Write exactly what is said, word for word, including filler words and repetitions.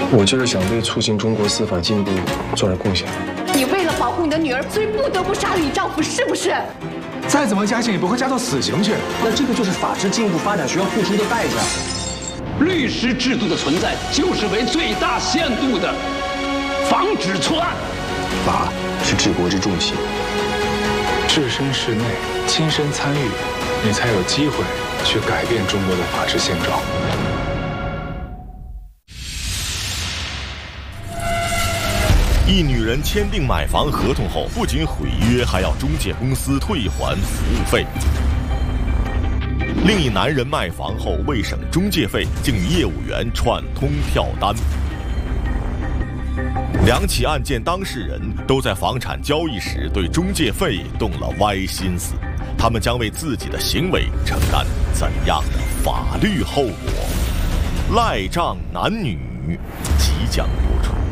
我就是想为促进中国司法进步做点贡献。 你为了保护你的女儿，所以不得不杀了你丈夫，是不是？ 再怎么加刑也不会加到死刑去。 那这个就是法治进步发展需要付出的代价。 律师制度的存在，就是为最大限度的防止错案。 法是治国之重器， 置身事内，亲身参与，你才有机会去改变中国的法治现状。 一女人签订买房合同后，不仅毁约，还要中介公司退还服务费。另一男人卖房后为省中介费，竟与业务员串通跳单。两起案件当事人都在房产交易时对中介费动了歪心思，他们将为自己的行为承担怎样的法律后果？赖账男女即将播出。